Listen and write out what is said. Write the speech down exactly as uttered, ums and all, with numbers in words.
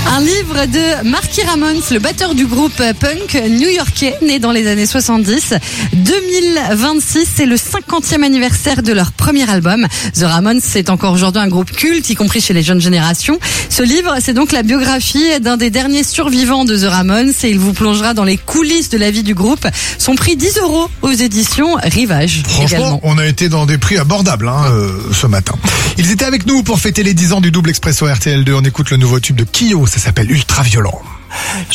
Un livre de Marky Ramones, le batteur du groupe punk new-yorkais, né dans les années soixante-dix. deux mille vingt-six, c'est le cinquantième anniversaire de leur premier album. The Ramones, c'est encore aujourd'hui un groupe culte, y compris chez les jeunes générations. Ce livre, c'est donc la biographie d'un des derniers survivants de The Ramones et il vous plongera dans les coulisses de la vie du groupe. Son prix dix euros aux éditions Rivage. Franchement, également. On a été dans des prix abordables hein, euh, ce matin. Ils étaient avec nous pour fêter les dix ans du double expresso R T L deux. On écoute le nouveau tube de Kyo, ça s'appelle Ultra Violent.